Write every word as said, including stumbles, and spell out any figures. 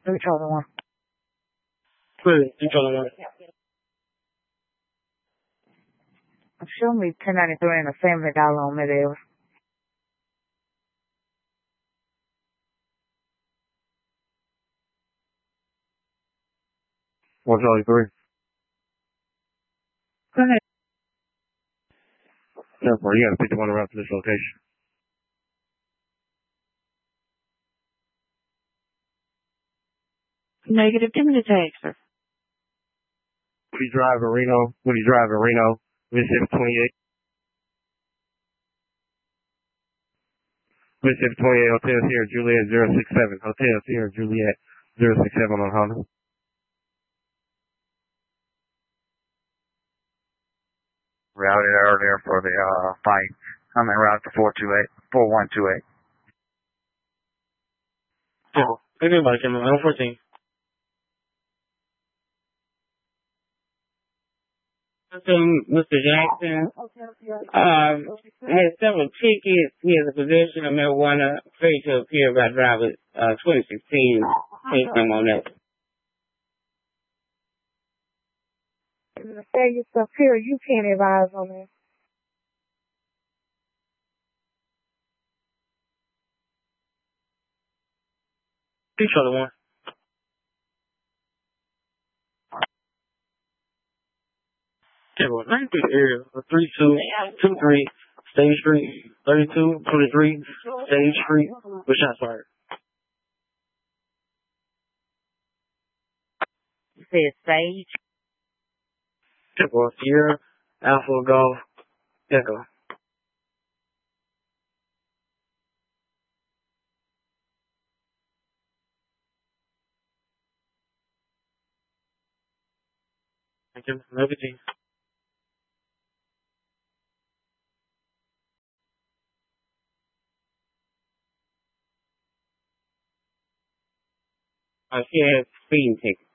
Three Charlie one. Clearly, three Charlie one. Show me ten ninety-three and a Family Dollar on Mid-Air. one Charlie three. Go ahead. Therefore, you gotta pick the one around to this location. Negative. Give me the tag, sir. When you drive in Reno, when you drive in Reno, Mississippi twenty-eight. Mississippi twenty-eight, Hotel Sierra Juliet zero six seven. Hotel Sierra Juliet zero six seven on Honda. Routed earlier for the uh, fight. I'm en route to four two eight, four one two eight. Oh, anybody can run fourteen. Mister Jackson um, has several tickets. He has a possession of marijuana, afraid to appear by driver uh, twenty sixteen. Take him on that. Say yourself here, you can't advise on that. Three Charlie one. Okay, well, ninety-three area, three two two three Stage Street, thirty-two twenty-three Stage Street, with shots fired. You said Sage? Okay, well, Sierra, Alpha, Golf, Echo. Thank you. Everything. Uh, she has speeding tickets.